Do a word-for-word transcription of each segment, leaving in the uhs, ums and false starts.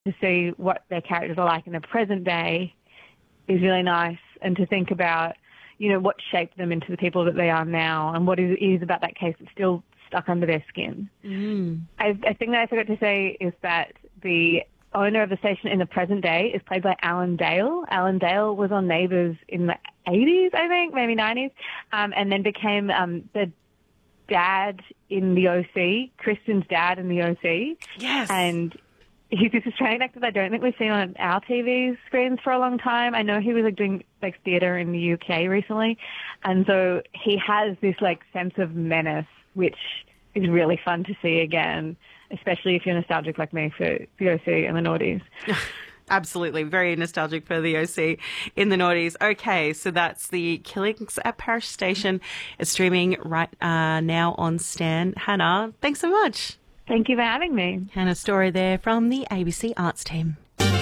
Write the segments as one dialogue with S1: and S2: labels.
S1: to see what their characters are like in the present day is really nice, and to think about, you know, what shaped them into the people that they are now, and what it is about that case that's still stuck under their skin.
S2: Mm.
S1: I, I think that I forgot to say is that the owner of the station in the present day is played by Alan Dale. Alan Dale was on Neighbours in the eighties, I think, maybe nineties, um, and then became um, the dad in the O C, Kristen's dad in the O C.
S2: Yes.
S1: And he's this Australian actor that I don't think we've seen on our T V screens for a long time. I know he was like doing like theatre in the U K recently, and so he has this like sense of menace, which is really fun to see again, especially if you're nostalgic like me for the O C and the noughties.
S2: Absolutely. Very nostalgic for the O C in the noughties. Okay, so that's the Killings at Parish Station. It's streaming right uh, now on Stan. Hannah, thanks so much.
S1: Thank you for having me.
S2: Hannah Story there from the A B C Arts team.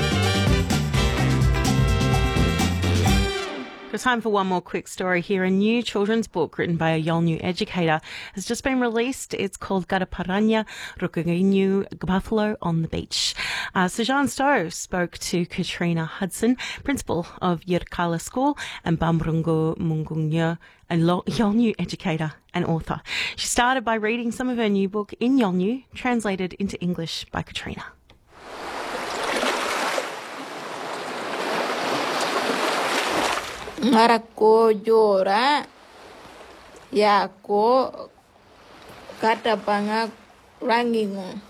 S2: Got time for one more quick story here. A new children's book written by a Yolngu educator has just been released. It's called Garaparanya Rukuginyu Buffalo on the Beach. Uh, Sajan Stowe spoke to Katrina Hudson, principal of Yirrkala School, and Bamrungu Mungungnya, a Yolngu educator and author. She started by reading some of her new book in Yolngu, translated into English by Katrina.
S3: Ngarako jora yako katapanga rangingo.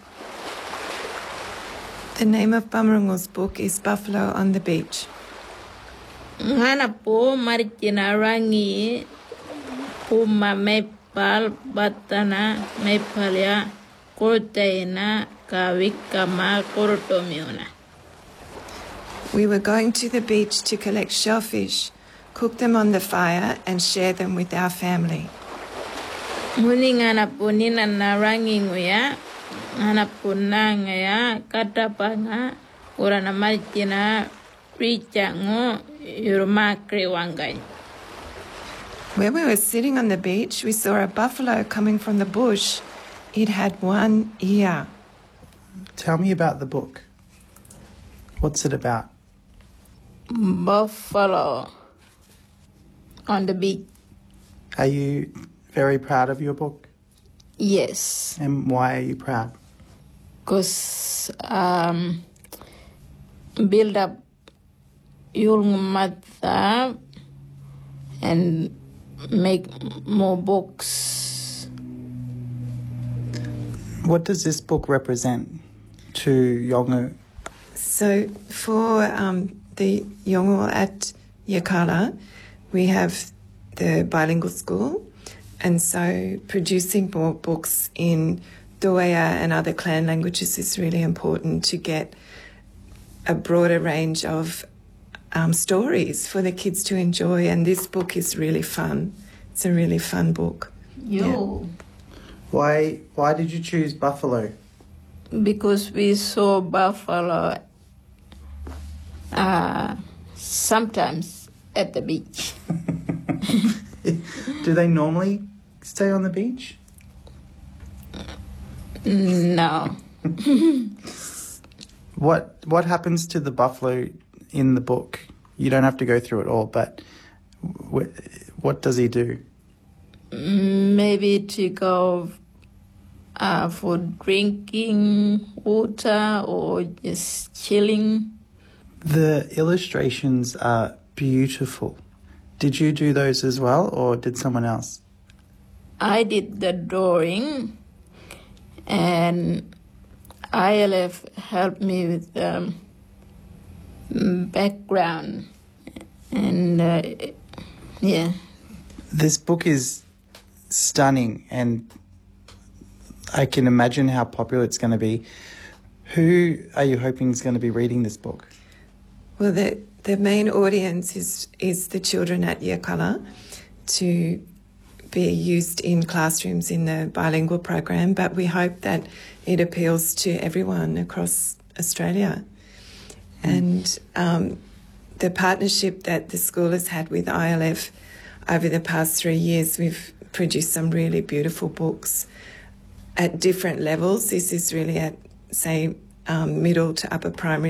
S4: The name of Bamrungu's book is Buffalo on the Beach.
S3: Ngana po marikina rangi puma mepal batana mepalia korteina kavikama korotomiona.
S4: We were going to the beach to collect shellfish, cook them on the fire and share them with our family.
S3: Muni ngana po nina na rangingo ya ngana po nanga ya katapanga ora na marikina richango yurumakre wangai.
S4: When we were sitting on the beach, we saw a buffalo coming from the bush. It had one ear.
S5: Tell me about the book. What's it about?
S3: Buffalo on the beach.
S5: Are you very proud of your book?
S3: Yes.
S5: And why are you proud?
S3: Because um, build up your mother and make more books.
S5: What does this book represent to Yolngu?
S4: So for um, the Yolngu at Yirrkala, we have the bilingual school, and so producing more books in Duaya and other clan languages is really important to get a broader range of um, stories for the kids to enjoy, and this book is really fun. It's a really fun book.
S3: Yo.
S4: Yeah.
S5: Why, why did you choose buffalo?
S3: Because we saw buffalo uh, sometimes at the beach.
S5: Do they normally stay on the beach?
S3: No.
S5: What what happens to the buffalo in the book? You don't have to go through it all, but wh- what does he do?
S3: Maybe to go uh, for drinking water or just chilling.
S5: The illustrations are beautiful. Did you do those as well, or did someone else?
S3: I did the drawing, and I L F helped me with the um, background, and uh, yeah.
S5: This book is stunning, and I can imagine how popular it's going to be. Who are you hoping is going to be reading this book?
S4: Well, the, the main audience is, is the children at Yirrkala, to be used in classrooms in the bilingual program, but we hope that it appeals to everyone across Australia. Mm. And um, the partnership that the school has had with I L F over the past three years, we've produced some really beautiful books at different levels. This is really at, say, um, middle to upper primary